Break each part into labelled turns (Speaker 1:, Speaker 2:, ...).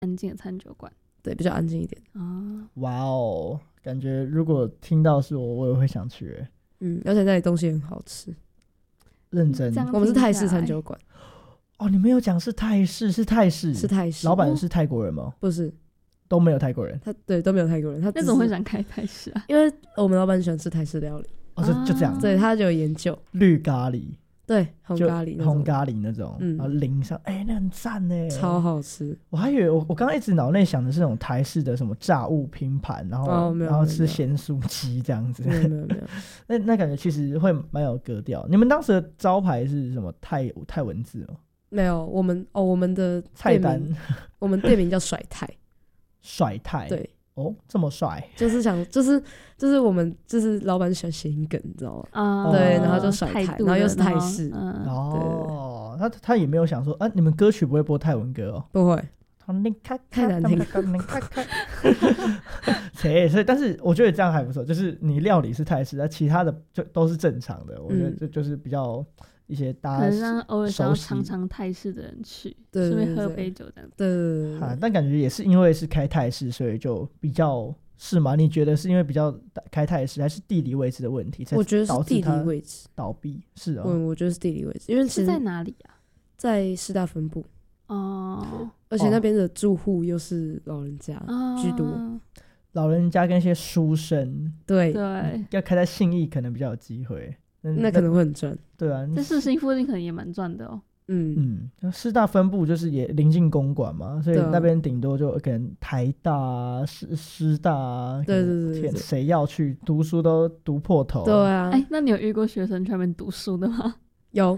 Speaker 1: 安静的餐酒馆。
Speaker 2: 对，比较安静一点。
Speaker 3: 哇哦，感觉如果听到是我也会想去
Speaker 2: 而且那里东西很好吃。
Speaker 3: 认真。
Speaker 2: 我们是泰式餐酒馆。
Speaker 3: 哦，你没有讲是泰式，是泰式，
Speaker 2: 是泰式。
Speaker 3: 老板是泰国人吗？
Speaker 2: 不是，
Speaker 3: 都没有泰国人。
Speaker 2: 对，都没有泰国人。他
Speaker 1: 那怎么会想开泰式啊？
Speaker 2: 因为我们老板喜欢吃泰式料理。
Speaker 3: 就这样。
Speaker 2: 对，他就有研究
Speaker 3: 绿咖喱。
Speaker 2: 对，红咖喱
Speaker 3: 那种，然后淋上，那很赞呢，
Speaker 2: 超好吃。
Speaker 3: 我还以为我刚刚一直脑内想的是那种台式的什么炸物拼盘，然后吃咸酥鸡这样子。
Speaker 2: 没有
Speaker 3: 那感觉其实会蛮有格调。你们当时的招牌是什么泰文字吗？
Speaker 2: 没有，我们的
Speaker 3: 菜单，
Speaker 2: 我们店名叫甩泰。
Speaker 3: 甩泰，对。这么帅，就是我们就是老板喜欢谐音梗，你知道吗？对，然后就甩泰，然后又是泰式。 他也没有想说你们歌曲不会播泰文歌哦？
Speaker 2: 不会，
Speaker 3: 太难听。所以但是我觉得这样还不错，就是你料理是泰式，其他的就都是正常的。我觉得这就是比较一些大家
Speaker 1: 可能让偶尔想要尝尝泰式的人去，顺便喝杯酒这样子。
Speaker 2: 对，
Speaker 3: 但感觉也是因为是开泰式，所以就比较是吗？你觉得是因为比较开泰式，还是地理位置的问题？
Speaker 2: 我觉得是地理位置
Speaker 3: 倒闭，是啊。
Speaker 2: 我觉得是地理位置，因为
Speaker 1: 是在哪里啊？
Speaker 2: 在师大分部而且那边的住户又是老人家居多，
Speaker 3: 老人家跟一些书生，
Speaker 2: 对，
Speaker 3: 要开在信义可能比较有机会。
Speaker 2: 那可能会很赚。对
Speaker 1: 啊，在世新附近可能也蛮赚的哦。
Speaker 3: 师大分部就是也临近公馆嘛，所以那边顶多就可能台大、师大，
Speaker 2: 对，
Speaker 3: 谁要去读书都读破头。
Speaker 2: 对啊，
Speaker 1: 那你有遇过学生去那边读书的吗？
Speaker 2: 有，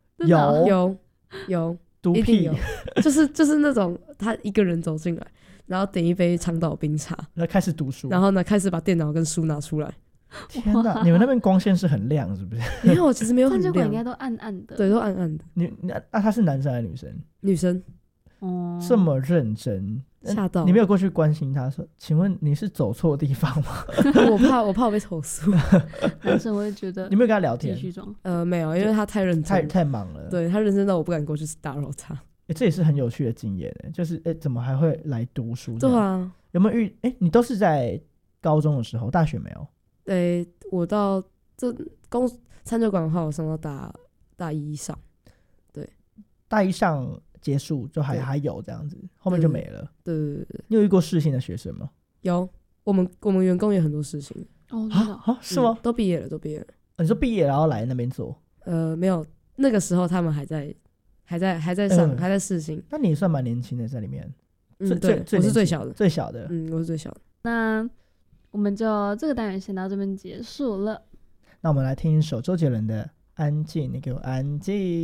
Speaker 3: 读屁，
Speaker 2: 就是那种他一个人走进来，然后点一杯长岛冰茶，
Speaker 3: 然后开始读书，
Speaker 2: 然后呢开始把电脑跟书拿出来。
Speaker 3: 天哪，你们那边光线是很亮是不是？
Speaker 2: 没有，其实没有很亮，
Speaker 1: 餐酒馆应该都暗暗的。
Speaker 2: 对，都暗暗的。
Speaker 3: 他是男生还是女生？
Speaker 2: 女生。
Speaker 3: 这么认真，
Speaker 2: 吓到。
Speaker 3: 你没有过去关心他说，请问你是走错地方吗？
Speaker 2: 我怕我被投诉。
Speaker 1: 男生我会觉得。
Speaker 3: 你没有跟他聊天？
Speaker 2: 没有，因为他太认真，
Speaker 3: 太忙了。
Speaker 2: 对，他认真到我不敢过去打扰他。
Speaker 3: 这也是很有趣的经验，就是怎么还会来读书？
Speaker 2: 对啊，
Speaker 3: 有没有你都是在高中的时候，大学没有？
Speaker 2: 我到餐酒馆的话，我上到大一以上。对，
Speaker 3: 大一上结束就还有这样子，后面就没了。
Speaker 2: 对。
Speaker 3: 你有遇过世新的学生吗？
Speaker 2: 有，我们员工也很多事情。
Speaker 3: 是吗？
Speaker 2: 都毕业了。
Speaker 3: 你说毕业然后来那边做？
Speaker 2: 没有，那个时候他们还在上，还在世新。
Speaker 3: 那你也算蛮年轻的在里面。
Speaker 2: 对，我是最小的。
Speaker 3: 最小的。
Speaker 2: 我是最小的。
Speaker 1: 那我们就这个单元先到这边结束了。
Speaker 3: 那我们来听一首周杰伦的《安静》，你给我安静。